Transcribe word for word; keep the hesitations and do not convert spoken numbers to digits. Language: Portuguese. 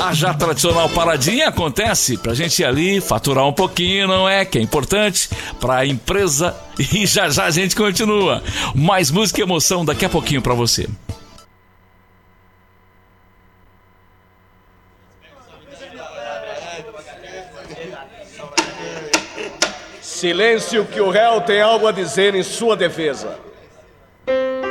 A já tradicional paradinha acontece pra gente ir ali, faturar um pouquinho, não é? Que é importante pra empresa. E já já a gente continua. Mais música e emoção daqui a pouquinho pra você. Silêncio, que o réu tem algo a dizer em sua defesa.